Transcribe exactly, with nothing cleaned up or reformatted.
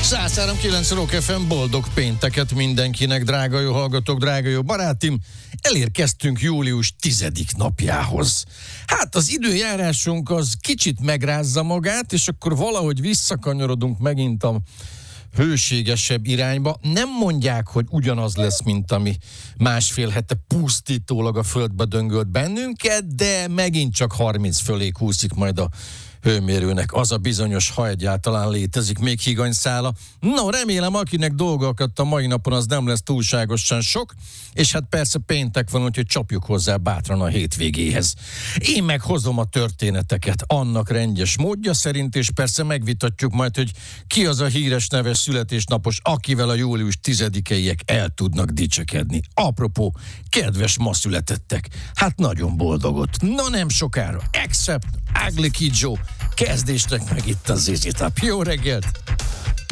száz három kilenc Rock ef em, boldog pénteket mindenkinek, drága jó hallgatók, drága jó barátim. Elérkeztünk július tizedik napjához. Hát az időjárásunk az kicsit megrázza magát, és akkor valahogy visszakanyarodunk megint a hőségesebb irányba. Nem mondják, hogy ugyanaz lesz, mint ami másfél hete pusztítólag a földbe döngölt bennünket, de megint csak harminc fölé kúszik majd a hőmérőnek az a bizonyos, ha egyáltalán létezik még higanyszála. No, remélem, akinek dolga akadt a mai napon, az nem lesz túlságosan sok, és hát persze péntek van, úgyhogy csapjuk hozzá bátran a hétvégéhez. Én meghozom a történeteket annak rendes módja szerint, és persze megvitatjuk majd, hogy ki az a híres neves születésnapos, akivel a július tizedikeiek el tudnak dicsekedni. Apropó, kedves ma születettek, hát nagyon boldogot. Na nem sokára, except Ugly Kid Joe. Kezdésnek meg itt az Easy Top. Jó reggelt!